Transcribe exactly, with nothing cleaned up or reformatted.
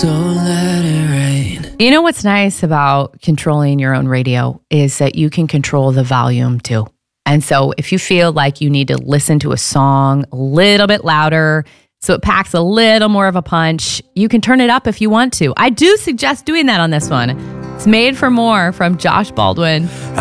Don't let it rain. You know what's nice about controlling your own radio is that you can control the volume too. And so if you feel like you need to listen to a song a little bit louder so it packs a little more of a punch, you can turn it up if you want to. I do suggest doing that on this one. It's Made for More from Josh Baldwin.